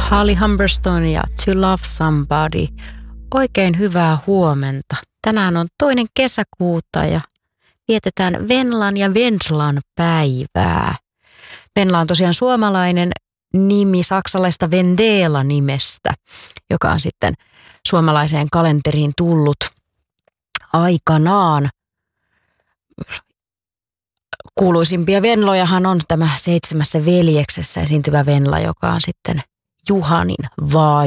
Holly Humberstone ja To Love Somebody. Oikein hyvää huomenta. Tänään on 2. kesäkuuta ja vietetään Venlan ja Vendlan päivää. Venla on tosiaan suomalainen nimi saksalaista Vendela-nimestä, joka on sitten suomalaiseen kalenteriin tullut aikanaan. Kuuluisimpia Venlojahan on tämä 7 veljeksessä esiintyvä Venla, joka on sitten Juhanin vaimo.